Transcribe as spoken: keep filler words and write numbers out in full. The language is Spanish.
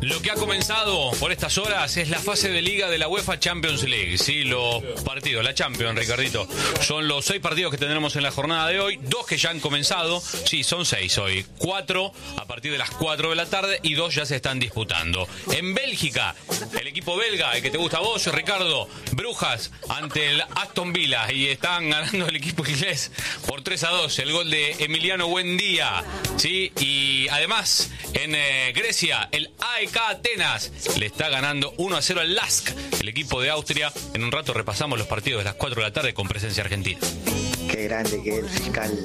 Lo que ha comenzado por estas horas es la fase de liga de la UEFA Champions League. Sí, los partidos, la Champions, Ricardito, son los seis partidos que tendremos en la jornada de hoy. Dos que ya han comenzado. Sí, son seis hoy. Cuatro a partir de las cuatro de la tarde y dos ya se están disputando. En Bélgica, el equipo belga, el que te gusta a vos, Ricardo, Brujas ante el Aston Villa. Y están ganando el equipo inglés por tres a dos. El gol de Emiliano Buendía. Sí, y además en eh, Grecia, el A E K Atenas le está ganando uno a cero al Lask, el equipo de Austria. En un rato repasamos los partidos de las cuatro de la tarde con presencia argentina. Qué grande que es el fiscal